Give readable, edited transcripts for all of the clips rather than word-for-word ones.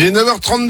Il est 9h32.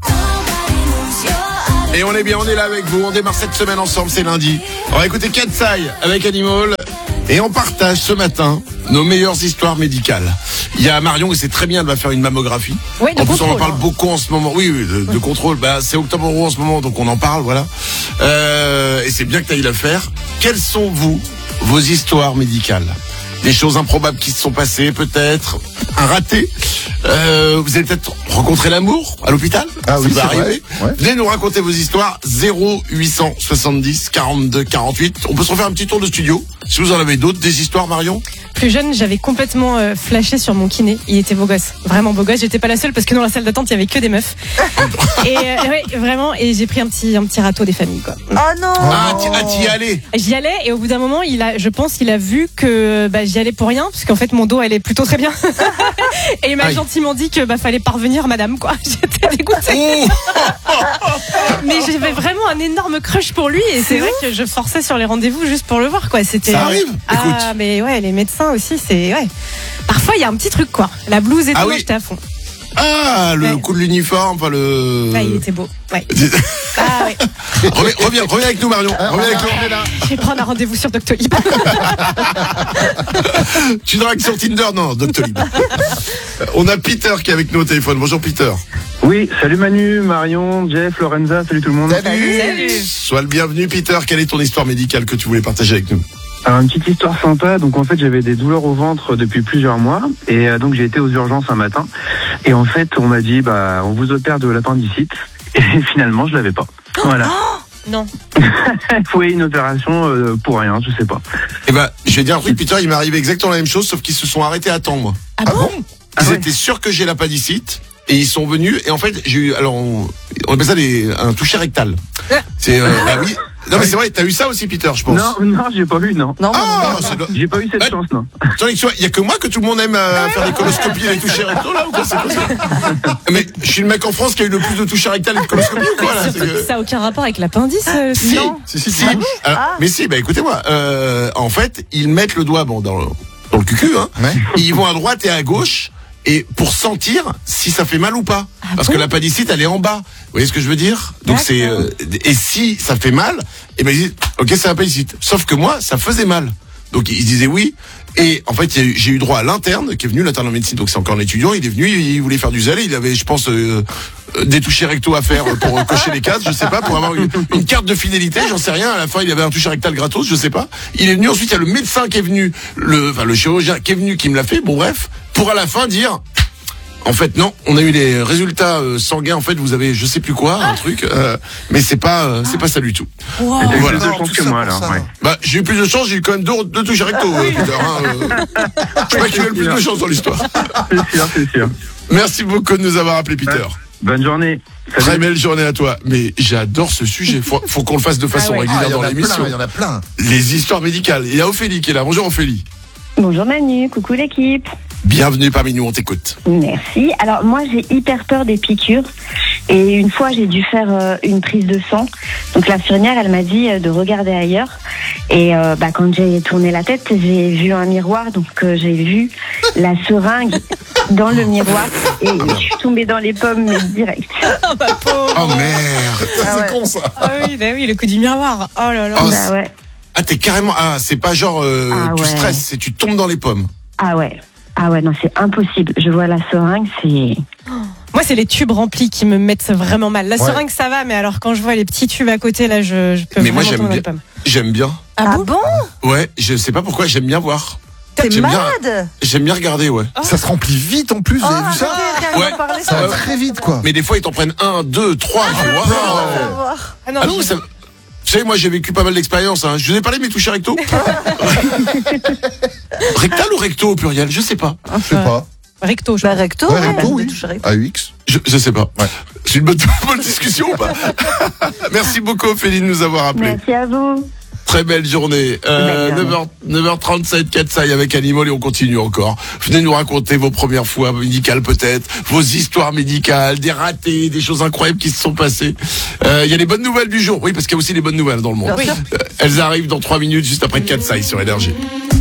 Et on est bien, on est là avec vous. On démarre cette semaine ensemble, c'est lundi. On va écouter Katsai avec Animal. Et on partage ce matin nos meilleures histoires médicales. Il y a Marion, et c'est très bien, elle va faire une mammographie. Oui, de en plus, contrôle, on en parle beaucoup en ce moment. Oui, de contrôle. C'est Octobre Rose en ce moment, donc on en parle, voilà. Et c'est bien que tu ailles la faire. Quelles sont, vos histoires médicales? Des choses improbables qui se sont passées, peut-être. Un raté. Vous avez peut-être rencontré l'amour à l'hôpital. Ah ça oui, peut c'est arriver. vrai. Ouais. Venez nous raconter vos histoires. 0870 42 48. On peut se refaire un petit tour de studio. Si vous en avez d'autres, des histoires, Marion? Plus jeune, j'avais complètement flashé sur mon kiné. Il était beau gosse, vraiment beau gosse. J'étais pas la seule parce que dans la salle d'attente, il y avait que des meufs. Et ouais, vraiment. Et j'ai pris un petit râteau des familles, quoi. Oh non. T'y allais? J'y allais et au bout d'un moment, je pense qu'il a vu que j'y allais pour rien, parce qu'en fait mon dos allait plutôt très bien. Et il m'a gentiment dit que fallait parvenir, madame, quoi. J'étais dégoûtée. Mais j'avais vraiment un énorme crush pour lui et c'est vrai que je forçais sur les rendez-vous juste pour le voir, quoi. C'était. Ça arrive. Écoute. Mais ouais, les médecins aussi, c'est ouais. Parfois il y a un petit truc, quoi. La blouse et tout, oui. j'étais à fond. Le coup de l'uniforme, enfin le. Ouais, il était beau. Ouais. Ouais. Reviens avec nous, Marion. Reviens avec nous, on est là. Je vais prendre un rendez-vous sur Doctolib. Tu dragues sur Tinder? Non, Doctolib. On a Peter qui est avec nous au téléphone. Bonjour Peter. Oui, salut Manu, Marion, Jeff, Lorenza, salut tout le monde. Salut. Sois le bienvenu Peter. Quelle est ton histoire médicale que tu voulais partager avec nous? Alors, une petite histoire sympa. Donc en fait, j'avais des douleurs au ventre depuis plusieurs mois et donc j'ai été aux urgences un matin et en fait, on m'a dit on vous opère de l'appendicite et finalement, je l'avais pas. Voilà. Non. Oui, une opération pour rien, je sais pas. Je vais dire un truc, Peter, il m'est arrivé exactement la même chose, sauf qu'ils se sont arrêtés à temps, moi. Ah bon? Ils étaient sûrs que j'ai l'appendicite et ils sont venus et en fait j'ai eu, alors on appelle ça un toucher rectal. C'est oui. Non mais c'est vrai, t'as eu ça aussi Peter, je pense. Non, j'ai pas eu, non. J'ai pas eu cette chance, non. Il y a que moi que tout le monde aime faire des coloscopies et des touchés rectaux là ou quoi? C'est quoi ça? Mais je suis le mec en France qui a eu le plus de touchés rectales et de coloscopies ou quoi là? Ça n'a aucun rapport avec l'appendice? Si. Non. Si. Mais si, écoutez-moi, en fait, ils mettent le doigt dans le cucu, hein. Ouais. Et ils vont à droite et à gauche et pour sentir si ça fait mal ou pas. Parce que l'appendicite, elle est en bas. Vous voyez ce que je veux dire? Donc c'est et si ça fait mal, ils disent OK, c'est l'appendicite. Sauf que moi, ça faisait mal. Donc ils disaient oui. Et en fait, j'ai eu droit à l'interne qui est venu, l'interne en médecine. Donc c'est encore un étudiant. Il est venu, il voulait faire du zèle. Il avait, je pense, des touchés rectaux à faire pour cocher les cases, je sais pas, pour avoir une carte de fidélité, j'en sais rien. À la fin, il avait un toucher rectal gratos, je sais pas. Il est venu. Ensuite, il y a le médecin qui est venu, le chirurgien qui est venu, qui me l'a fait. Bon bref, pour à la fin dire. En fait non, on a eu les résultats sanguins. En fait, vous avez je sais plus quoi, un truc, mais c'est pas ça du tout. Wow. J'ai eu Voilà. plus de chance que moi, alors. Ouais. J'ai eu plus de chance, j'ai eu quand même deux touches recto, Peter. Je crois qu'il a eu le plus de chance dans l'histoire. C'est sûr. Merci beaucoup de nous avoir appelé, Peter. Bonne journée. Salut. Très belle journée à toi. Mais j'adore ce sujet. Faut qu'on le fasse de façon régulière dans l'émission. Il y en a plein. Les histoires médicales. Il y a Ophélie qui est là. Bonjour Ophélie. Bonjour Manu, coucou l'équipe. Bienvenue parmi nous, on t'écoute. Merci. Alors moi j'ai hyper peur des piqûres et une fois j'ai dû faire une prise de sang. Donc l'infirmière elle m'a dit de regarder ailleurs et quand j'ai tourné la tête j'ai vu un miroir donc j'ai vu la seringue dans le miroir et je suis tombée dans les pommes mais direct. Oh ma pauvre. Oh merde. C'est con ça. Ah oui, le coup du miroir. Oh là là. Oh, Bah ouais. Ah t'es carrément. Ah c'est pas genre tu stresses, c'est tu tombes dans les pommes. Ah ouais, non, c'est impossible. Je vois la seringue, c'est... Moi, c'est les tubes remplis qui me mettent vraiment mal. La seringue, ça va, mais alors quand je vois les petits tubes à côté, là, je peux Mais moi vraiment tomber dans les pommes. J'aime bien. Ah bon? Ouais, je sais pas pourquoi, j'aime bien voir. T'es J'aime malade? J'aime bien regarder, ouais. Ça se remplit vite en plus, vous avez vu ça? Ouais. Ça va très vite quoi. Mais des fois ils t'en prennent 1, 2, 3. Ah non, Ah non, ça... Vous savez, moi j'ai vécu pas mal d'expériences. Hein. Je vous ai parlé de mes touchés recto. Rectal ou recto au pluriel? Je sais pas. Je sais pas. Recto, je Bah crois. recto, Ouais, recto, oui. AUX. Je sais pas. Ouais. C'est une bonne discussion ou pas? Merci beaucoup Ophélie de nous avoir appelé. Merci à vous. Très belle journée. 9h37, Katsai avec Animal et on continue encore. Venez nous raconter vos premières fois médicales peut-être, vos histoires médicales, des ratés, des choses incroyables qui se sont passées. Il y a les bonnes nouvelles du jour. Oui, parce qu'il y a aussi les bonnes nouvelles dans le monde. Oui. Elles arrivent dans 3 minutes juste après Katsai sur Énergie.